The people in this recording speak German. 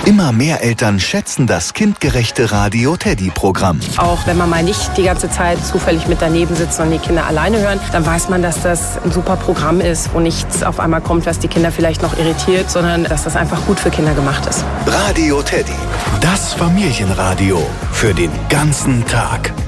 Immer mehr Eltern schätzen das kindgerechte Radio Teddy-Programm. Auch wenn man mal nicht die ganze Zeit zufällig mit daneben sitzt und die Kinder alleine hören, dann weiß man, dass das ein super Programm ist, wo nichts auf einmal kommt, was die Kinder vielleicht noch irritiert, sondern dass das einfach gut für Kinder gemacht ist. Radio Teddy, das Familienradio für den ganzen Tag.